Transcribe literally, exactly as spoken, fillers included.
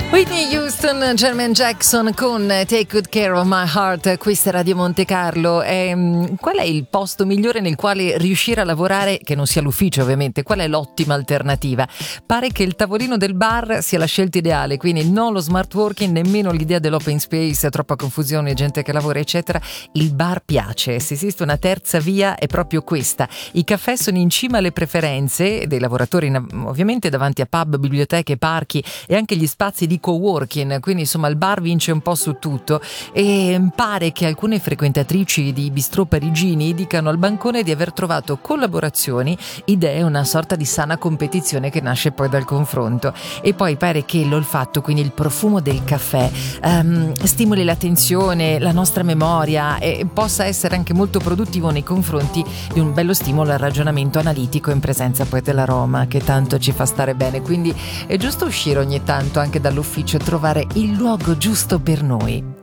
Whitney Houston, Jermaine Jackson con Take Good Care of My Heart. Questa è Radio Monte Carlo. E, qual è il posto migliore nel quale riuscire a lavorare, che non sia l'ufficio ovviamente? Qual è l'ottima alternativa? Pare che il tavolino del bar sia la scelta ideale, quindi non lo smart working, nemmeno l'idea dell'open space, troppa confusione, gente che lavora eccetera. Il bar piace. Se esiste una terza via è proprio questa. I caffè sono in cima alle preferenze dei lavoratori, ovviamente davanti a pub, biblioteche, parchi e anche gli spazi di co-working, quindi insomma il bar vince un po' su tutto. E pare che alcune frequentatrici di bistrò parigini dicano al bancone di aver trovato collaborazioni, idee, una sorta di sana competizione che nasce poi dal confronto. E poi pare che l'olfatto, quindi il profumo del caffè, um, stimoli l'attenzione, la nostra memoria e possa essere anche molto produttivo nei confronti di un bello stimolo al ragionamento analitico in presenza poi dell'aroma che tanto ci fa stare bene. Quindi è giusto uscire ogni tanto anche dall'ufficio e trovare il luogo giusto per noi.